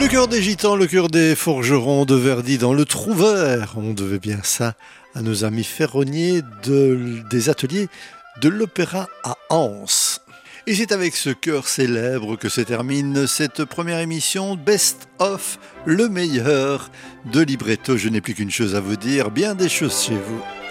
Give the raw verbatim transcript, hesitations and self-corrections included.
Le cœur des gitans, le cœur des forgerons de Verdi dans le Trouvère. On devait bien ça à nos amis ferronniers de, des ateliers de l'Opéra à Anse. Et c'est avec ce cœur célèbre que se termine cette première émission Best of, le meilleur de libretto. Je n'ai plus qu'une chose à vous dire, bien des choses chez vous.